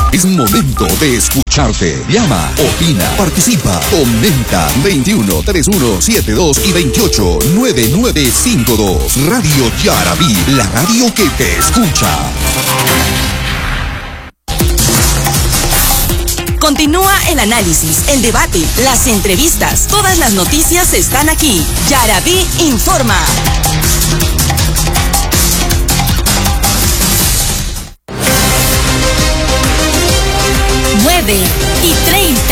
Es momento de escucharte. Llama, opina, participa, comenta. 21 31 72 y 28 9952. Radio Yarabí, la radio que te escucha. Continúa el análisis, el debate, las entrevistas. Todas las noticias están aquí. Yarabí informa. Nueve y 30.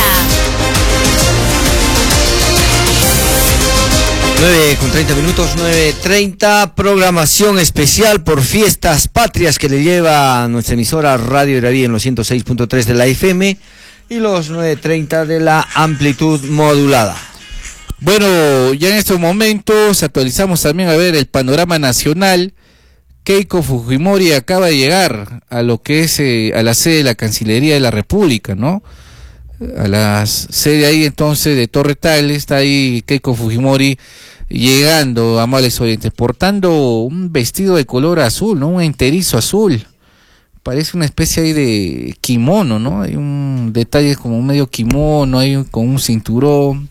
9:30, 9:30, programación especial por Fiestas Patrias que le lleva a nuestra emisora Radio Yarabí en los 106.3 de la FM y los 9:30 de la amplitud modulada. Bueno, ya en estos momentos actualizamos también a ver el panorama nacional. Keiko Fujimori acaba de llegar a lo que es a la sede de la Cancillería de la República, ¿no? A la sede ahí entonces de Torre Tagle, está ahí Keiko Fujimori llegando, amables oyentes, portando un vestido de color azul, ¿no? Un enterizo azul. Parece una especie ahí de kimono, ¿no? Hay un detalle como un medio kimono, con un cinturón.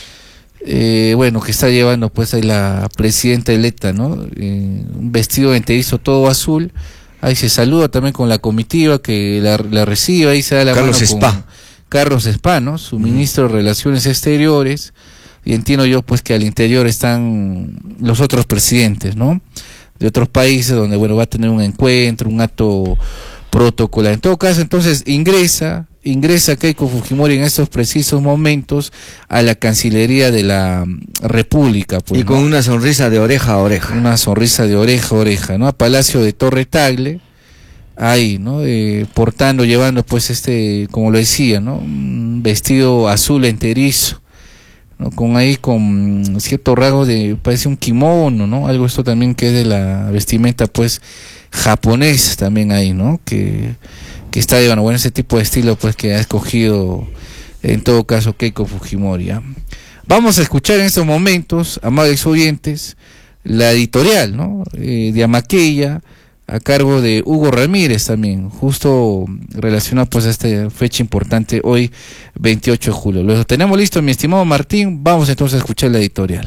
Bueno, que está llevando pues ahí la presidenta electa, ¿no? Un vestido enterizo todo azul. Ahí se saluda también con la comitiva que la recibe, ahí se da la mano con Carlos Spa, ¿no? Su ministro de Relaciones Exteriores. Y entiendo yo pues que al interior están los otros presidentes, ¿no? De otros países donde, bueno, va a tener un encuentro, un acto protocolar. En todo caso, entonces ingresa Keiko Fujimori en estos precisos momentos a la Cancillería de la República. Pues, y con, ¿no?, una sonrisa de oreja a oreja. Una sonrisa de oreja a oreja, ¿no? A Palacio de Torre Tagle, ahí, ¿no? Portando, llevando pues como lo decía, ¿no? Un vestido azul enterizo, ¿no? Con cierto rasgo parece un kimono, ¿no? Algo esto también que es de la vestimenta pues japonesa también ahí, ¿no? Que está llevando, bueno, ese tipo de estilo pues que ha escogido en todo caso Keiko Fujimori, ¿eh? Vamos a escuchar en estos momentos, amables oyentes, la editorial, ¿no? De Amaqueya, a cargo de Hugo Ramírez también, justo relacionado pues a esta fecha importante, hoy 28 de julio. Lo tenemos listo, mi estimado Martín, vamos entonces a escuchar la editorial.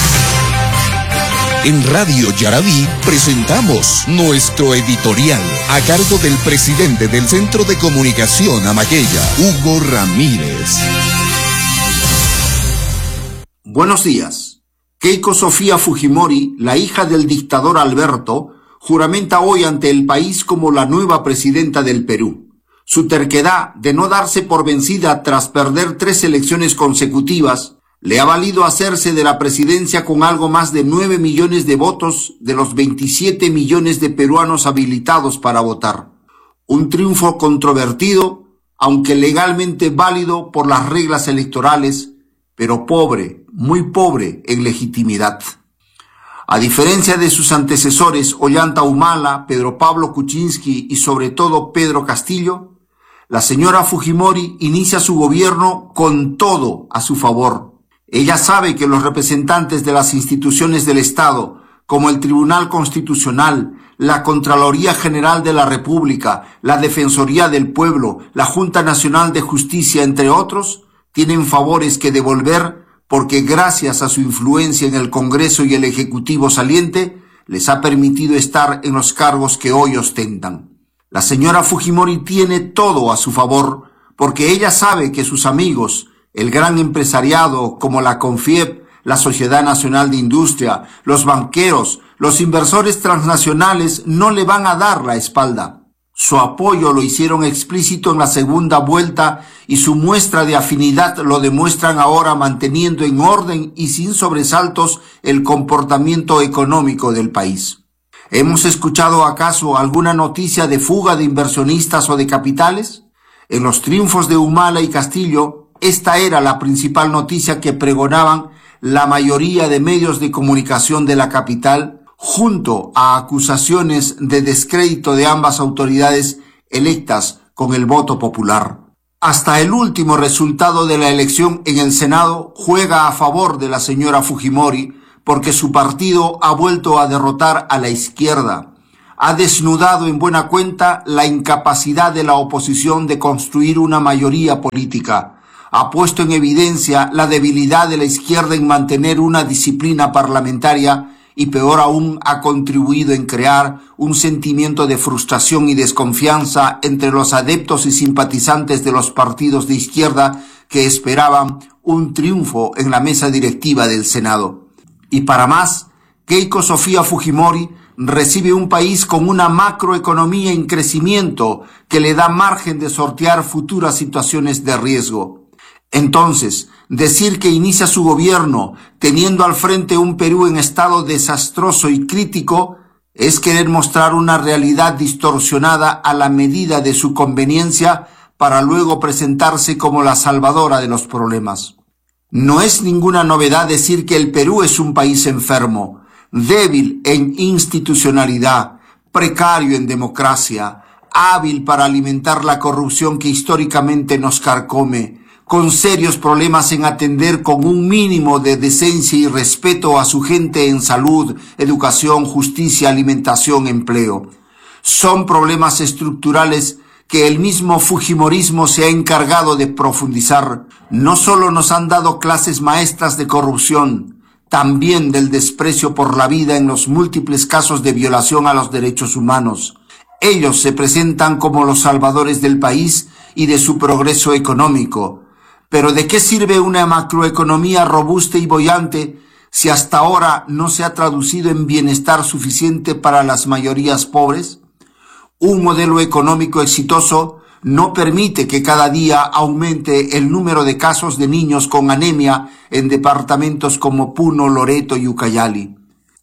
En Radio Yarabí presentamos nuestro editorial a cargo del presidente del Centro de Comunicación Amaqueya, Hugo Ramírez. Buenos días. Keiko Sofía Fujimori, la hija del dictador Alberto, juramenta hoy ante el país como la nueva presidenta del Perú. Su terquedad de no darse por vencida tras perder 3 elecciones consecutivas le ha valido hacerse de la presidencia con algo más de 9 millones de votos de los 27 millones de peruanos habilitados para votar. Un triunfo controvertido, aunque legalmente válido por las reglas electorales, pero pobre, muy pobre en legitimidad. A diferencia de sus antecesores Ollanta Humala, Pedro Pablo Kuczynski y sobre todo Pedro Castillo, la señora Fujimori inicia su gobierno con todo a su favor. Ella sabe que los representantes de las instituciones del Estado, como el Tribunal Constitucional, la Contraloría General de la República, la Defensoría del Pueblo, la Junta Nacional de Justicia, entre otros, tienen favores que devolver porque gracias a su influencia en el Congreso y el Ejecutivo saliente, les ha permitido estar en los cargos que hoy ostentan. La señora Fujimori tiene todo a su favor porque ella sabe que sus amigos, el gran empresariado como la CONFIEP, la Sociedad Nacional de Industria, los banqueros, los inversores transnacionales no le van a dar la espalda. Su apoyo lo hicieron explícito en la segunda vuelta y su muestra de afinidad lo demuestran ahora manteniendo en orden y sin sobresaltos el comportamiento económico del país. ¿Hemos escuchado acaso alguna noticia de fuga de inversionistas o de capitales? En los triunfos de Humala y Castillo, esta era la principal noticia que pregonaban la mayoría de medios de comunicación de la capital, junto a acusaciones de descrédito de ambas autoridades electas con el voto popular. Hasta el último resultado de la elección en el Senado juega a favor de la señora Fujimori porque su partido ha vuelto a derrotar a la izquierda, ha desnudado en buena cuenta la incapacidad de la oposición de construir una mayoría política. Ha puesto en evidencia la debilidad de la izquierda en mantener una disciplina parlamentaria y, peor aún, ha contribuido en crear un sentimiento de frustración y desconfianza entre los adeptos y simpatizantes de los partidos de izquierda que esperaban un triunfo en la mesa directiva del Senado. Y para más, Keiko Sofía Fujimori recibe un país con una macroeconomía en crecimiento que le da margen de sortear futuras situaciones de riesgo. Entonces, decir que inicia su gobierno teniendo al frente un Perú en estado desastroso y crítico es querer mostrar una realidad distorsionada a la medida de su conveniencia para luego presentarse como la salvadora de los problemas. No es ninguna novedad decir que el Perú es un país enfermo, débil en institucionalidad, precario en democracia, hábil para alimentar la corrupción que históricamente nos carcome, con serios problemas en atender con un mínimo de decencia y respeto a su gente en salud, educación, justicia, alimentación, empleo. Son problemas estructurales que el mismo fujimorismo se ha encargado de profundizar. No solo nos han dado clases maestras de corrupción, también del desprecio por la vida en los múltiples casos de violación a los derechos humanos. Ellos se presentan como los salvadores del país y de su progreso económico. Pero ¿de qué sirve una macroeconomía robusta y boyante si hasta ahora no se ha traducido en bienestar suficiente para las mayorías pobres? Un modelo económico exitoso no permite que cada día aumente el número de casos de niños con anemia en departamentos como Puno, Loreto y Ucayali.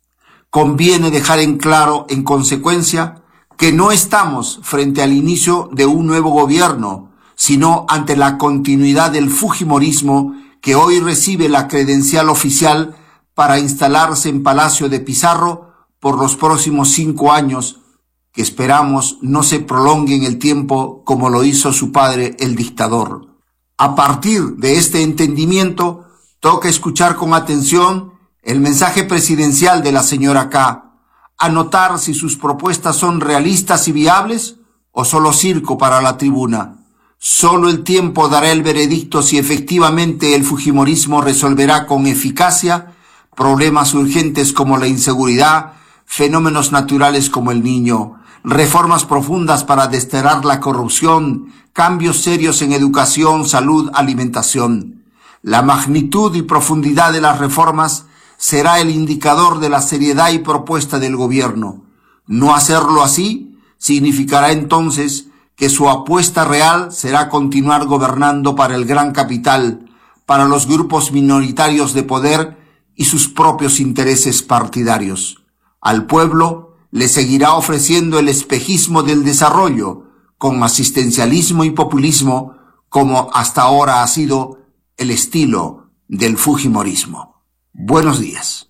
Conviene dejar en claro, en consecuencia, que no estamos frente al inicio de un nuevo gobierno, sino ante la continuidad del fujimorismo que hoy recibe la credencial oficial para instalarse en Palacio de Pizarro por los próximos 5 años, que esperamos no se prolongue en el tiempo como lo hizo su padre, el dictador. A partir de este entendimiento, toca escuchar con atención el mensaje presidencial de la señora K, anotar si sus propuestas son realistas y viables o solo circo para la tribuna. Solo el tiempo dará el veredicto si efectivamente el fujimorismo resolverá con eficacia problemas urgentes como la inseguridad, fenómenos naturales como el Niño, reformas profundas para desterrar la corrupción, cambios serios en educación, salud, alimentación. La magnitud y profundidad de las reformas será el indicador de la seriedad y propuesta del gobierno. No hacerlo así significará entonces que su apuesta real será continuar gobernando para el gran capital, para los grupos minoritarios de poder y sus propios intereses partidarios. Al pueblo le seguirá ofreciendo el espejismo del desarrollo, con asistencialismo y populismo, como hasta ahora ha sido el estilo del fujimorismo. Buenos días.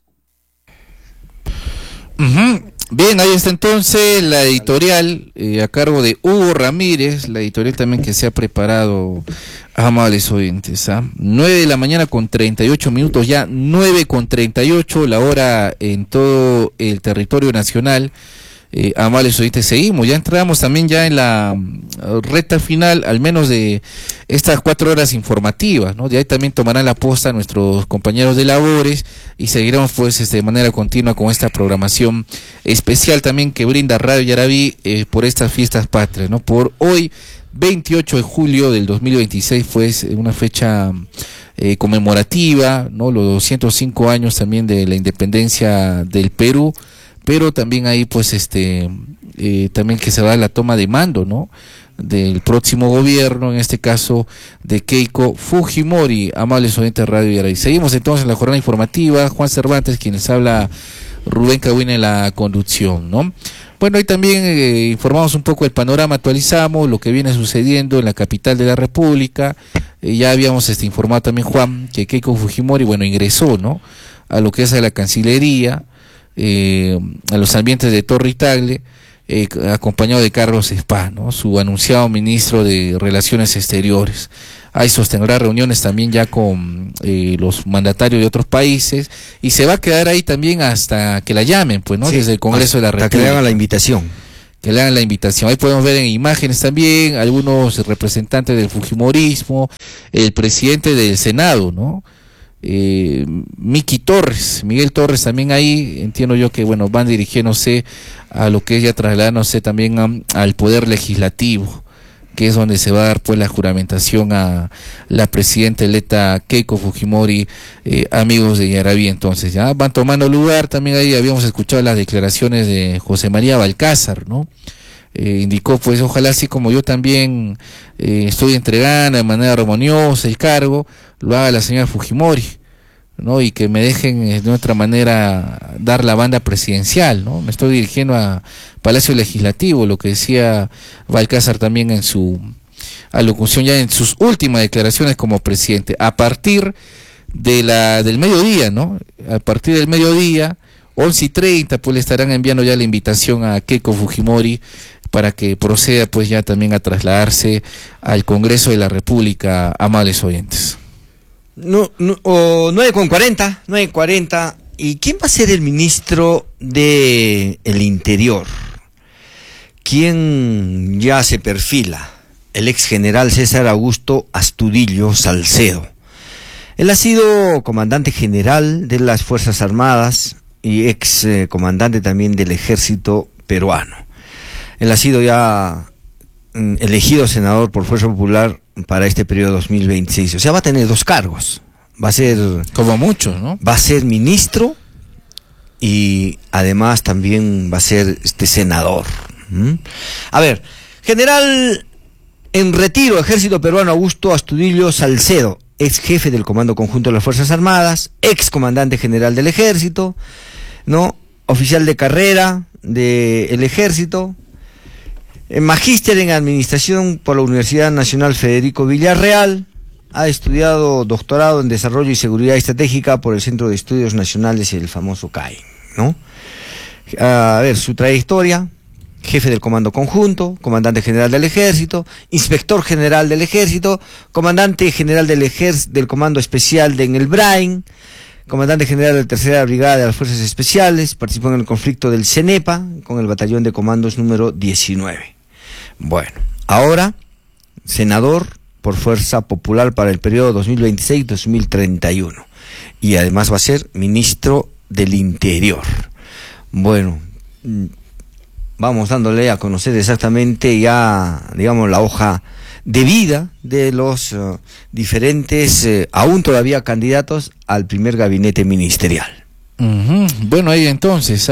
Bien, ahí está entonces la editorial a cargo de Hugo Ramírez, la editorial también que se ha preparado, amables oyentes, 9 de la mañana con 38 minutos, ya 9:38 la hora en todo el territorio nacional. Amables oyentes, seguimos, ya entramos también ya en la recta final, al menos de estas 4 horas informativas, ¿no? De ahí también tomarán la posta nuestros compañeros de labores y seguiremos pues de manera continua con esta programación especial también que brinda Radio Yarabí por estas fiestas patrias, ¿no? Por hoy, 28 de julio del 2026, pues una fecha conmemorativa, ¿no? Los 205 años también de la independencia del Perú, pero también ahí pues también que se va a la toma de mando, ¿no? Del próximo gobierno, en este caso de Keiko Fujimori. Amables oyentes de Radio Yarabí. Seguimos entonces en la jornada informativa. Juan Cervantes, quien les habla, Rubén Cahuina en la conducción, ¿no? Bueno, hoy también informamos un poco el panorama, actualizamos lo que viene sucediendo en la capital de la República. Ya habíamos informado también, Juan, que Keiko Fujimori, bueno, ingresó, ¿no? A lo que es a la Cancillería, a los ambientes de Torre y Tagle, acompañado de Carlos Spa, ¿no? Su anunciado ministro de Relaciones Exteriores. Ahí sostendrá reuniones también ya con los mandatarios de otros países y se va a quedar ahí también hasta que la llamen, pues, ¿no? Sí, desde el Congreso de la República. Hasta que le hagan la invitación. Que le hagan la invitación. Ahí podemos ver en imágenes también algunos representantes del fujimorismo, el presidente del Senado, ¿no? Miguel Torres también ahí, entiendo yo que, bueno, van dirigiéndose a lo que es ya trasladándose también al Poder Legislativo, que es donde se va a dar pues la juramentación a la presidenta electa Keiko Fujimori, amigos de Yaraví. Entonces ya van tomando lugar. También ahí habíamos escuchado las declaraciones de José María Balcázar, ¿no? Indicó pues ojalá así como yo también estoy entregando de manera armoniosa el cargo, lo haga la señora Fujimori, ¿no? Y que me dejen de otra manera dar la banda presidencial, ¿no? Me estoy dirigiendo a Palacio Legislativo, lo que decía Balcázar también en su alocución, ya en sus últimas declaraciones como presidente. A partir de del mediodía, ¿no? A partir del mediodía, 11:30, pues le estarán enviando ya la invitación a Keiko Fujimori para que proceda pues ya también a trasladarse al Congreso de la República, amables oyentes. 9:40. ¿Y quién va a ser el ministro de el Interior? ¿Quién ya se perfila? El ex general César Augusto Astudillo Salcedo. Él ha sido comandante general de las Fuerzas Armadas y ex comandante también del Ejército peruano. Él ha sido ya elegido senador por Fuerza Popular para este periodo 2026. O sea, va a tener 2 cargos. Va a ser... Como muchos, ¿no? Va a ser ministro y además también va a ser senador. A ver, general en retiro, Ejército Peruano Augusto Astudillo Salcedo, ex jefe del Comando Conjunto de las Fuerzas Armadas, ex comandante general del Ejército, ¿no? Oficial de carrera del Ejército, magíster en Administración por la Universidad Nacional Federico Villarreal, ha estudiado doctorado en Desarrollo y Seguridad Estratégica por el Centro de Estudios Nacionales, el famoso CAI, ¿no? A ver, su trayectoria: jefe del Comando Conjunto, comandante general del Ejército, inspector general del Ejército, comandante general del Comando Especial en el Brain, comandante general de la Tercera Brigada de las Fuerzas Especiales, participó en el conflicto del CENEPA con el Batallón de Comandos número 19. Bueno, ahora senador por Fuerza Popular para el periodo 2026-2031 y además va a ser ministro del Interior. Bueno, vamos dándole a conocer exactamente ya, digamos, la hoja de vida de los diferentes, aún todavía candidatos al primer gabinete ministerial. Bueno, ahí entonces,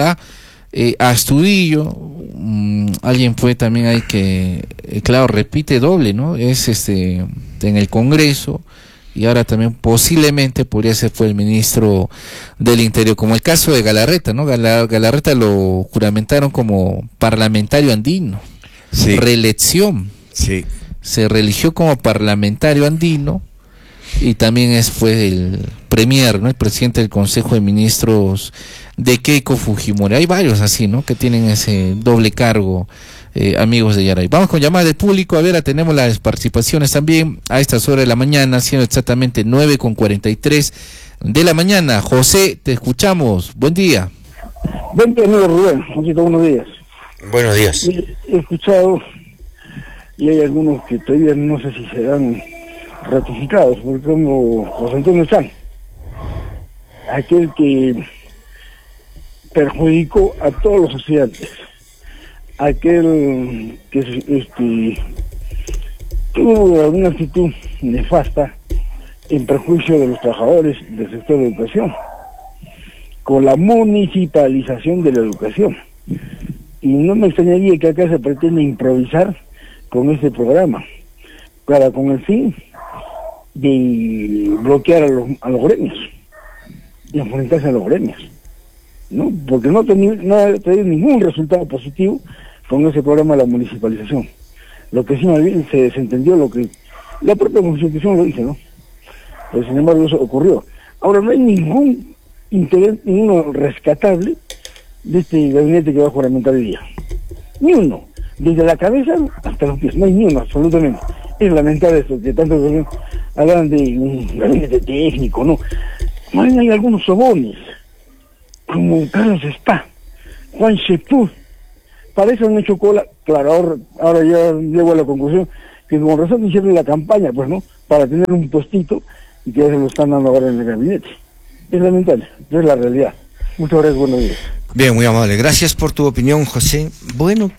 Astudillo, alguien fue también ahí que, claro, repite doble, ¿no? Es en el Congreso y ahora también posiblemente podría ser fue el ministro del Interior, como el caso de Galarreta, ¿no? Galarreta lo juramentaron como parlamentario andino, sí. Reelección, sí. Se reeligió como parlamentario andino y también fue el premier, ¿no? El presidente del Consejo de Ministros de Keiko Fujimori. Hay varios así, ¿no? Que tienen ese doble cargo, amigos de Yaraví. Vamos con llamadas del público. A ver, tenemos las participaciones también a estas horas de la mañana, siendo exactamente 9:43 de la mañana. José, te escuchamos. Buen día. Buen día, amigo Rubén. Buenos días. Buenos días. He escuchado y hay algunos que todavía no sé si serán ratificados, porque como José Antonio Sanz, aquel que perjudicó a todos los estudiantes, aquel que tuvo una actitud nefasta en perjuicio de los trabajadores del sector de educación, con la municipalización de la educación. Y no me extrañaría que acá se pretenda improvisar con este programa, con el fin de bloquear a los gremios y enfrentarse a los gremios, ¿no? Porque no ha tenido ningún resultado positivo con ese programa de la municipalización. Lo que sí más bien se desentendió lo que la propia Constitución lo dice, ¿no? Pero sin embargo eso ocurrió. Ahora no hay ningún interés, ninguno rescatable de este gabinete que va a juramentar hoy día. ni uno, desde la cabeza hasta los pies, no hay ni uno, absolutamente. Es lamentable eso, que tanto hablan de un gabinete técnico, ¿no? No hay algunos sobones, como Carlos Spa, Juan Sepúl, para eso han hecho cola. Claro, ahora ya llego a la conclusión que con razón hicieron la campaña, pues, ¿no? Para tener un postito, y que ya se lo están dando ahora en el gabinete. Es lamentable, es la realidad. Muchas gracias, buenos días. Bien, muy amable. Gracias por tu opinión, José. Bueno,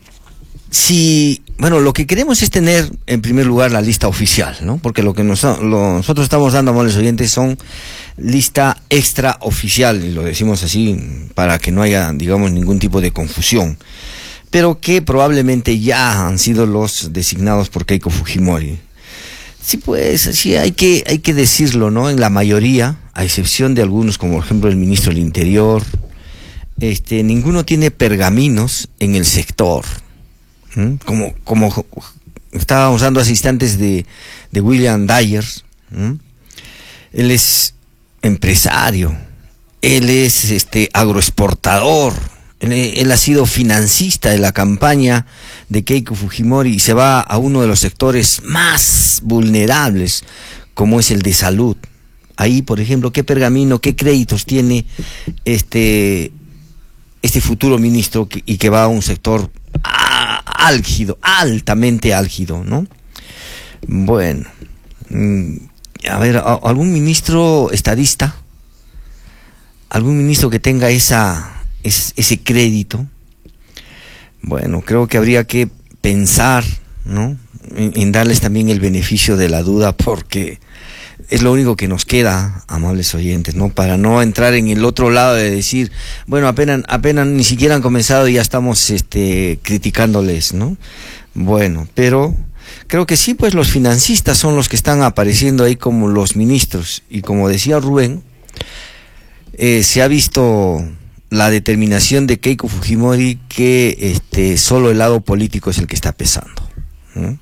lo que queremos es tener, en primer lugar, la lista oficial, ¿no? Porque lo que nosotros estamos dando, amables oyentes, son lista extraoficial, y lo decimos así para que no haya, digamos, ningún tipo de confusión, pero que probablemente ya han sido los designados por Keiko Fujimori. Sí, pues, sí, hay que decirlo, ¿no? En la mayoría, a excepción de algunos, como por ejemplo el ministro del Interior, ninguno tiene pergaminos en el sector. Como estábamos dando hace instantes de William Dyer. Él es empresario, él es agroexportador, él ha sido financista de la campaña de Keiko Fujimori y se va a uno de los sectores más vulnerables, como es el de salud. Ahí, por ejemplo, ¿qué pergamino, qué créditos tiene este futuro ministro y que va a un sector álgido, altamente álgido, ¿no? Bueno, a ver, algún ministro estadista, algún ministro que tenga ese crédito. Bueno, creo que habría que pensar, ¿no? En darles también el beneficio de la duda, porque es lo único que nos queda, amables oyentes, ¿no? Para no entrar en el otro lado de decir, bueno, apenas ni siquiera han comenzado y ya estamos criticándoles, ¿no? Bueno, pero creo que sí, pues los financistas son los que están apareciendo ahí como los ministros, y como decía Rubén, se ha visto la determinación de Keiko Fujimori que solo el lado político es el que está pesando, ¿no?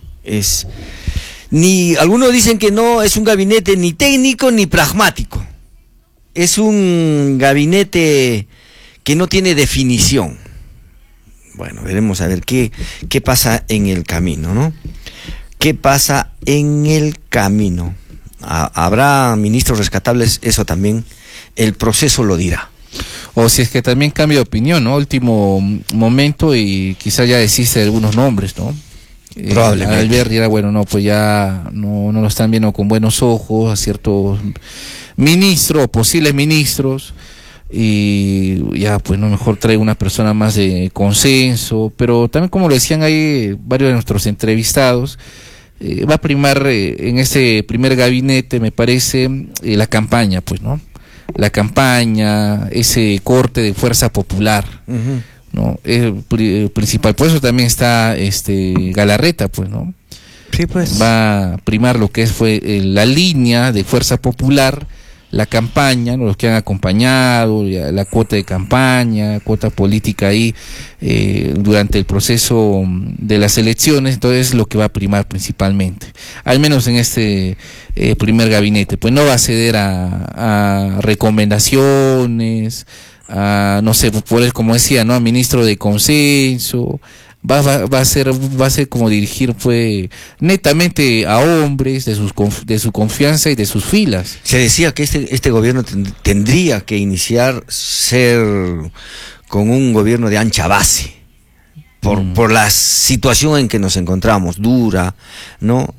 Algunos dicen que no es un gabinete ni técnico ni pragmático. Es un gabinete que no tiene definición. Bueno, veremos a ver qué pasa en el camino, ¿no? ¿Qué pasa en el camino? ¿Habrá ministros rescatables? Eso también el proceso lo dirá. O si es que también cambia de opinión, ¿no? Último momento y quizá ya desiste de algunos nombres, ¿no? Probablemente. Al ver, dirá, bueno, no, pues ya no lo están viendo con buenos ojos a ciertos ministros, posibles ministros, y ya, pues no, mejor trae una persona más de consenso. Pero también, como lo decían ahí varios de nuestros entrevistados, va a primar en este primer gabinete, me parece, la campaña, pues, ¿no? La campaña, ese corte de fuerza popular. Uh-huh. ¿No? El principal, por eso también está Galarreta, pues, ¿no? Sí, pues. Va a primar lo que fue la línea de fuerza popular, la campaña, ¿no? Los que han acompañado, la cuota de campaña, cuota política ahí durante el proceso de las elecciones. Entonces, lo que va a primar principalmente, al menos en este primer gabinete, pues no va a ceder a recomendaciones, no sé, por él, como decía, ¿no? Ministro de consenso. Va a ser como dirigir, pues, netamente a hombres de su confianza y de sus filas. Se decía que este gobierno tendría que ser con un gobierno de ancha base, por la situación en que nos encontramos, dura, ¿no?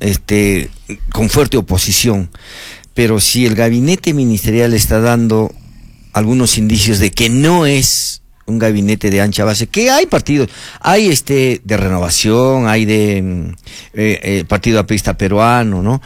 Con fuerte oposición. Pero si el gabinete ministerial está dando algunos indicios de que no es un gabinete de ancha base, que hay partidos, hay de Renovación, hay de Partido Aprista Peruano, ¿no?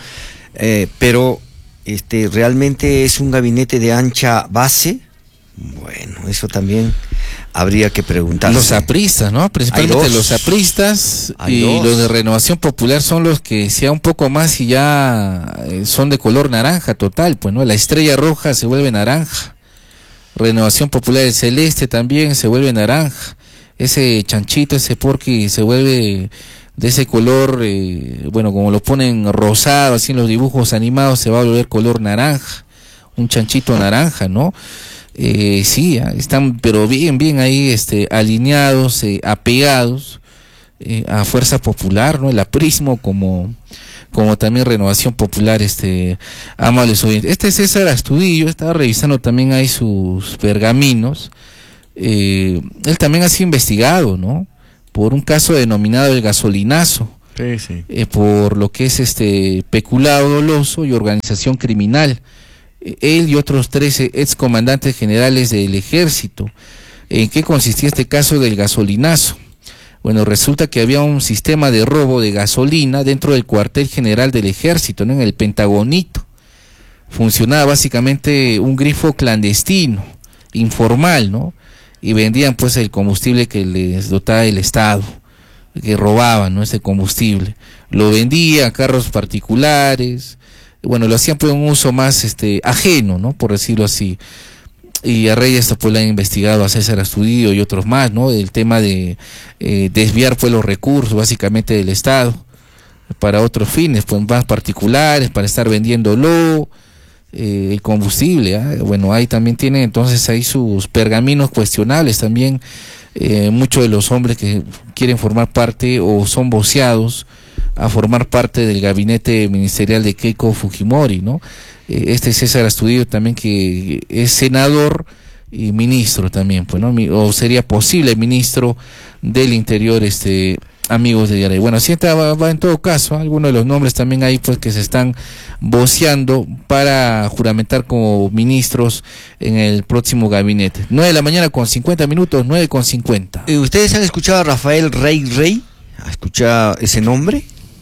Pero realmente es un gabinete de ancha base. Bueno, eso también habría que preguntarse. Los apristas, ¿no? Principalmente los apristas y los de Renovación Popular son los que sea un poco más y ya son de color naranja total, pues, ¿no? La estrella roja se vuelve naranja. Renovación Popular, el celeste también se vuelve naranja. Ese chanchito, ese porqui se vuelve de ese color, bueno, como lo ponen rosado, así en los dibujos animados, se va a volver color naranja. Un chanchito naranja, ¿no? Sí, están pero bien ahí alineados, apegados a Fuerza Popular, ¿no? El aprismo como también Renovación Popular, amables oyentes. César Astudillo, estaba revisando también ahí sus pergaminos. Él también ha sido investigado, ¿no? Por un caso denominado el gasolinazo. Sí. Por lo que es peculado doloso y organización criminal. Él y otros 13 excomandantes generales del ejército. ¿En qué consistía este caso del gasolinazo? Bueno, resulta que había un sistema de robo de gasolina dentro del cuartel general del ejército, ¿no? En el Pentagonito. Funcionaba básicamente un grifo clandestino, informal, ¿no? Y vendían pues el combustible que les dotaba el Estado, que robaban, ¿no? Ese combustible. Lo vendían a carros particulares, bueno, lo hacían pues un uso más ajeno, ¿no? Por decirlo así. Y a Reyes pues le han investigado a César Astudillo y otros más, ¿no? El tema de desviar pues los recursos básicamente del Estado para otros fines, pues más particulares, para estar vendiéndolo, el combustible, ¿eh? Bueno, ahí también tienen entonces ahí sus pergaminos cuestionables también, muchos de los hombres que quieren formar parte o son voceados a formar parte del gabinete ministerial de Keiko Fujimori, ¿no? César Astudillo también, que es senador y ministro también, pues, ¿no? O sería posible ministro del Interior, amigos de Yaraví. Bueno, así va en todo caso, algunos de los nombres también ahí pues que se están voceando para juramentar como ministros en el próximo gabinete. 9:50 a.m, 9:50. ¿Ustedes han escuchado a Rafael Rey? ¿Ha escuchado ese nombre?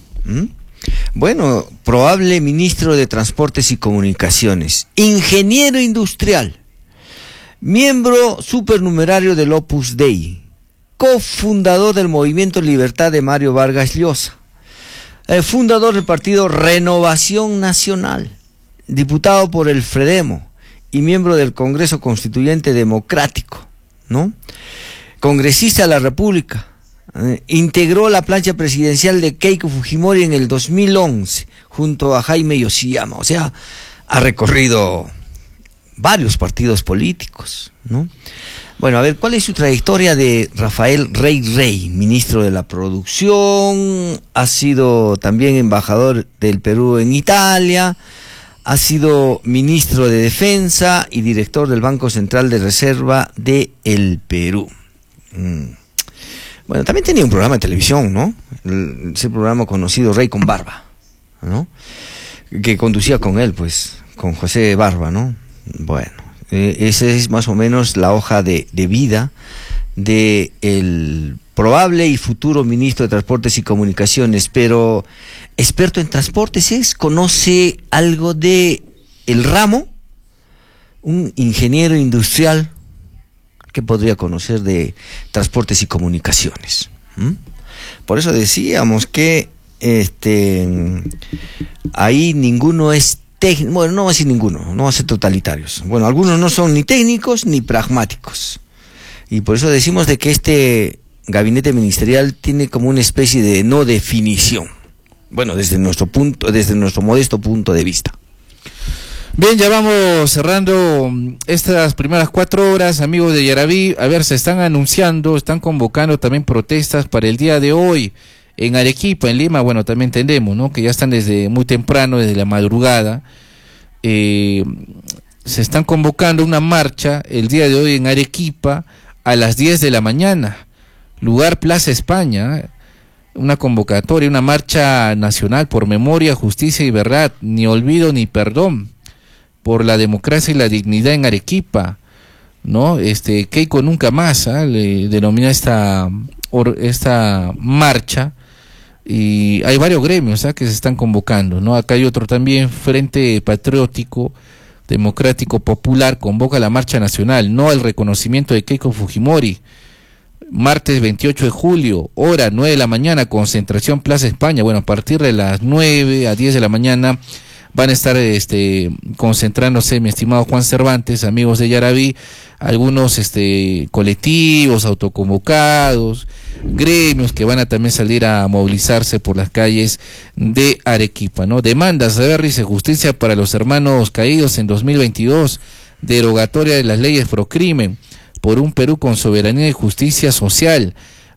Bueno, probable ministro de Transportes y Comunicaciones, ingeniero industrial, miembro supernumerario del Opus Dei, cofundador del Movimiento Libertad de Mario Vargas Llosa, fundador del partido Renovación Nacional, diputado por el Fredemo y miembro del Congreso Constituyente Democrático, ¿no? Congresista de la República. Integró la plancha presidencial de Keiko Fujimori en el 2011 junto a Jaime Yoshiyama, o sea, ha recorrido varios partidos políticos, ¿no? Bueno, a ver, ¿cuál es su trayectoria de Rafael Rey, ministro de la Producción? Ha sido también embajador del Perú en Italia, ha sido ministro de Defensa y director del Banco Central de Reserva de el Perú. Bueno, también tenía un programa de televisión, ¿no? Ese programa conocido Rey con Barba, ¿no? Que conducía con él, pues, con José Barba, ¿no? Bueno, esa es más o menos la hoja de vida de el probable y futuro ministro de Transportes y Comunicaciones, pero experto en transportes es, conoce algo de el ramo, un ingeniero industrial que podría conocer de transportes y comunicaciones. Por eso decíamos que ahí ninguno es técnico, bueno, no va a ser ninguno, no va a ser totalitarios. Bueno, algunos no son ni técnicos ni pragmáticos. Y por eso decimos de que este gabinete ministerial tiene como una especie de no definición. Bueno, desde nuestro modesto punto de vista. Bien, ya vamos cerrando estas primeras 4 horas, amigos de Yaraví. A ver, se están anunciando, están convocando también protestas para el día de hoy en Arequipa, en Lima. Bueno, también entendemos, ¿no?, que ya están desde muy temprano, desde la madrugada. Se están convocando una marcha el día de hoy en Arequipa a las 10 de la mañana, lugar Plaza España. Una convocatoria, una marcha nacional por memoria, justicia y verdad, ni olvido ni perdón, por la democracia y la dignidad en Arequipa, ¿no? Keiko nunca más, le denomina esta marcha, y hay varios gremios que se están convocando, ¿no? Acá hay otro también, Frente Patriótico Democrático Popular, convoca la marcha nacional, no al reconocimiento de Keiko Fujimori. Martes 28 de julio, hora 9 de la mañana, concentración Plaza España. Bueno, a partir de las 9 a 10 de la mañana van a estar concentrándose, mi estimado Juan Cervantes, amigos de Yaraví, algunos colectivos, autoconvocados, gremios que van a también salir a movilizarse por las calles de Arequipa, ¿no? Demandas de Berry y justicia para los hermanos caídos en 2022, derogatoria de las leyes pro crimen, por un Perú con soberanía y justicia social.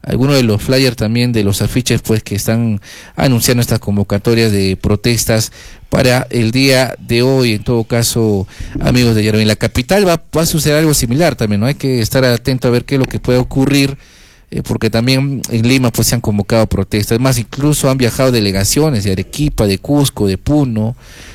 algunos de los flyers también de los afiches pues que están anunciando estas convocatorias de protestas para el día de hoy. En todo caso, amigos de Yaraví, en la capital va a suceder algo similar también, ¿no? Hay que estar atento a ver qué es lo que puede ocurrir, porque también en Lima pues se han convocado protestas, más incluso han viajado delegaciones de Arequipa, de Cusco, de Puno,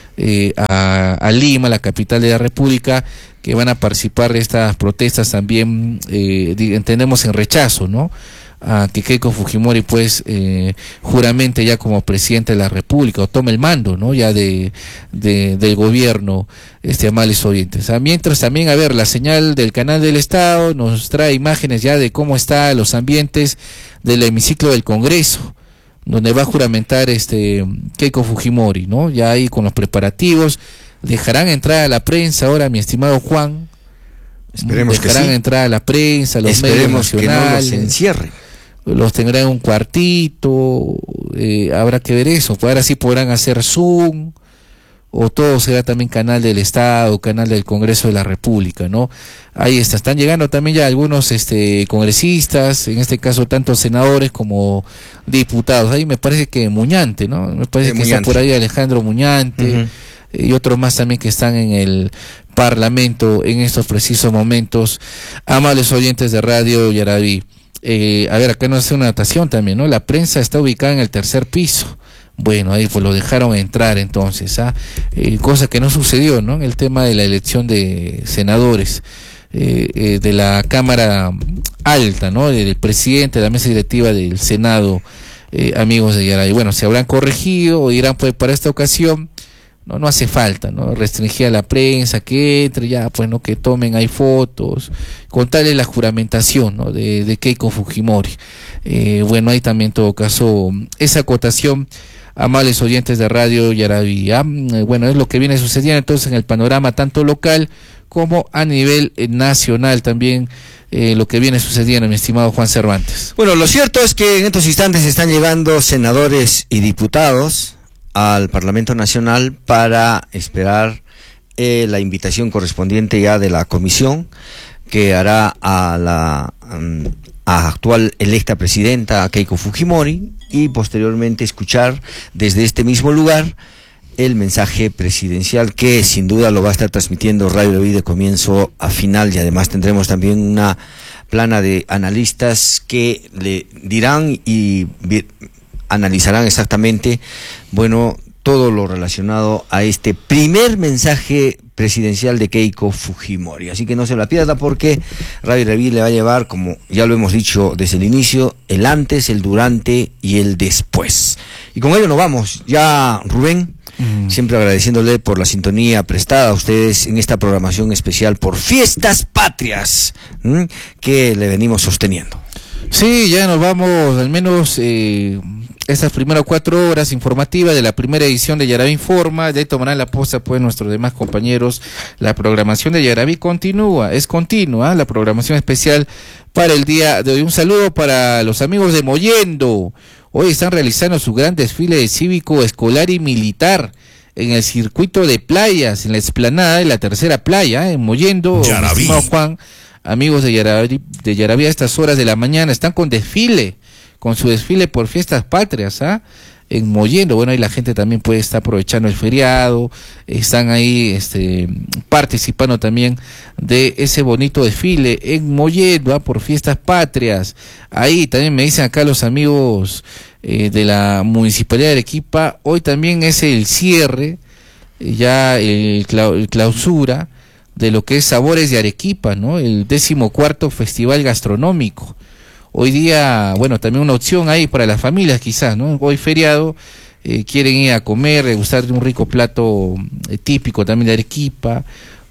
a Lima, la capital de la República, que van a participar de estas protestas también, entendemos en rechazo, ¿no?, a que Keiko Fujimori pues juramente ya como presidente de la República o tome el mando, ¿no?, ya del gobierno, amables oyentes. Mientras también, a ver, la señal del canal del Estado nos trae imágenes ya de cómo están los ambientes del hemiciclo del Congreso, donde va a juramentar Keiko Fujimori, ¿no? Ya ahí con los preparativos, dejarán entrar a la prensa ahora, mi estimado Juan. Esperemos que sí. Dejarán entrar a la prensa, los medios nacionales. Que no los encierren. Los tendrán en un cuartito, habrá que ver eso. Pues ahora sí podrán hacer Zoom, o todo será también canal del Estado, canal del Congreso de la República, ¿no? Ahí están llegando también ya algunos congresistas, en este caso tanto senadores como diputados. Ahí me parece que Muñante, ¿no? Me parece que Muñante. Está por ahí Alejandro Muñante, y otros más también que están en el Parlamento en estos precisos momentos. Amables oyentes de Radio Yaraví. A ver, acá nos hace una anotación también, ¿no? La prensa está ubicada en el tercer piso. Bueno, ahí pues lo dejaron entrar entonces, cosa que no sucedió, ¿no?, en el tema de la elección de senadores, de la Cámara Alta, ¿no?, del presidente de la mesa directiva del Senado, amigos de Yaraví. Bueno, se habrán corregido o dirán, pues para esta ocasión no hace falta, ¿no?, restringir a la prensa que entre, ya pues no, que tomen ahí fotos, contarle la juramentación, ¿no?, de Keiko Fujimori. Bueno, hay también en todo caso esa acotación, amables oyentes de Radio Yaraví. Bueno, es lo que viene sucediendo entonces en el panorama tanto local como a nivel nacional también, lo que viene sucediendo, mi estimado Juan Cervantes. Bueno, lo cierto es que en estos instantes se están llegando senadores y diputados al Parlamento Nacional para esperar la invitación correspondiente ya de la comisión que hará a la actual electa presidenta Keiko Fujimori, y posteriormente escuchar desde este mismo lugar el mensaje presidencial que sin duda lo va a estar transmitiendo Radio Yaraví de comienzo a final, y además tendremos también una plana de analistas que le dirán y analizarán exactamente, bueno, todo lo relacionado a este primer mensaje presidencial de Keiko Fujimori. Así que no se la pierda, porque Radio Yaraví le va a llevar, como ya lo hemos dicho desde el inicio, el antes, el durante y el después. Y con ello nos vamos. Ya, Rubén, siempre agradeciéndole por la sintonía prestada a ustedes en esta programación especial por Fiestas Patrias, que le venimos sosteniendo. Sí, ya nos vamos, al menos estas primeras 4 horas informativas de la primera edición de Yaraví Informa. De tomarán la posta pues nuestros demás compañeros. La programación de Yaraví es continua, la programación especial para el día de hoy. Un saludo para los amigos de Mollendo. Hoy están realizando su gran desfile de cívico, escolar y militar en el circuito de playas, en la explanada de la tercera playa, en Mollendo. Yaraví. Juan, amigos de Yaraví a estas horas de la mañana están con su desfile por Fiestas Patrias, en Mollendo. Bueno, ahí la gente también puede estar aprovechando el feriado, están ahí participando también de ese bonito desfile en Mollendo, por Fiestas Patrias. Ahí también me dicen acá los amigos de la Municipalidad de Arequipa, hoy también es el cierre, ya el clausura de lo que es Sabores de Arequipa, ¿no?, el 14º Festival Gastronómico. Hoy día, bueno, también una opción ahí para las familias quizás, ¿no? Hoy feriado, quieren ir a comer, degustar de un rico plato típico también de Arequipa,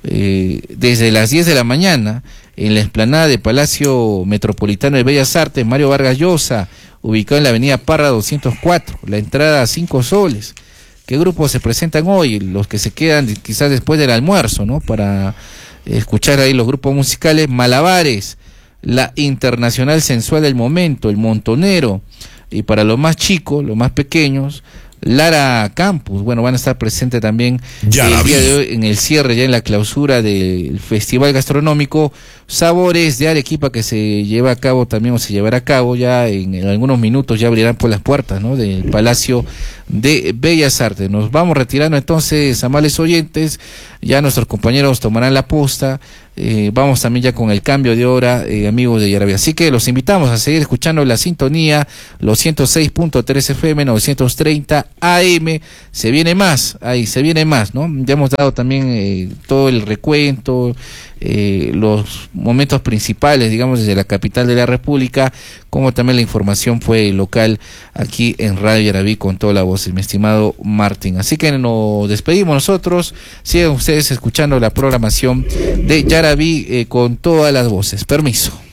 desde las 10 de la mañana, en la explanada de Palacio Metropolitano de Bellas Artes, Mario Vargas Llosa, ubicado en la avenida Parra 204, la entrada a 5 soles. ¿Qué grupos se presentan hoy? Los que se quedan quizás después del almuerzo, ¿no?, para escuchar ahí los grupos musicales: Malabares, la Internacional Sensual del Momento, el Montonero, y para los más chicos, los más pequeños, Lara Campus. Bueno, van a estar presentes también el día de hoy en el cierre, ya en la clausura del Festival Gastronómico Sabores de Arequipa, que se lleva a cabo también, o se llevará a cabo ya en algunos minutos, ya abrirán por las puertas, ¿no?, del Palacio de Bellas Artes. Nos vamos retirando entonces, amables oyentes, ya nuestros compañeros tomarán la posta. Vamos también ya con el cambio de hora, amigos de Yarabí. Así que los invitamos a seguir escuchando la sintonía, los 106.3 FM, 930 AM. Se viene más, se viene más, ¿no? Ya hemos dado también todo el recuento, los momentos principales, digamos, desde la capital de la República, como también la información fue local aquí en Radio Yarabí con toda la voz, mi estimado Martín. Así que nos despedimos nosotros. Sigan ustedes escuchando la programación de Yarabí con todas las voces. Permiso.